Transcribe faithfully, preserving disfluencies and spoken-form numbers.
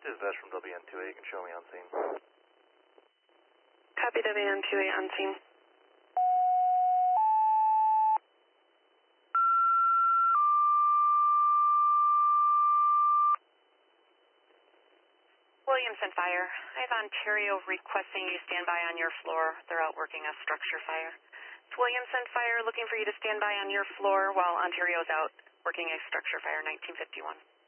Dispatch from W N two A, you can show me on scene. Copy W N two A on scene. Williamson Fire. I have Ontario requesting you stand by on your floor. They're out working a structure fire. It's Williamson Fire looking for you to stand by on your floor while Ontario's out working a structure fire, nineteen fifty-one.